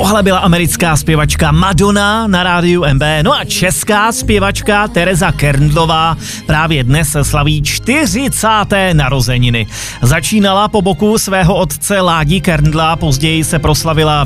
Tohle byla americká zpěvačka Madonna na rádiu MB. No a česká zpěvačka Tereza Kerndlová právě dnes slaví 40. narozeniny. Začínala po boku svého otce Ládi Kerndla, později se proslavila